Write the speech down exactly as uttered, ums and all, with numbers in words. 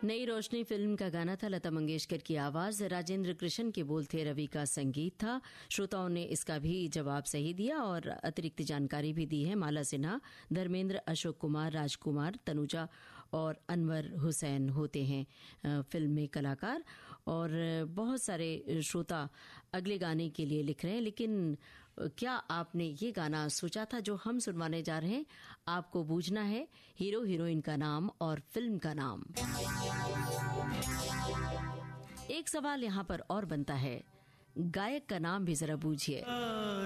Nai Roshni film का गाना था। लता मंगेशकर की आवाज, राजेंद्र कृष्ण के बोल थे, रवि का संगीत था। श्रोताओं ने इसका भी जवाब सही दिया और अतिरिक्त जानकारी भी दी है। माला सिन्हा, धर्मेंद्र, अशोक कुमार, राजकुमार, तनुजा और अनवर हुसैन होते हैं फिल्म में कलाकार। और बहुत सारे श्रोता अगले गाने के लिए लिख रहे हैं, लेकिन क्या आपने ये गाना सोचा था जो हम सुनवाने जा रहे हैं? आपको बूझना है हीरो हीरोइन का नाम और फिल्म का नाम। एक सवाल यहाँ पर और बनता है, गायक का नाम भी जरा बूझिए।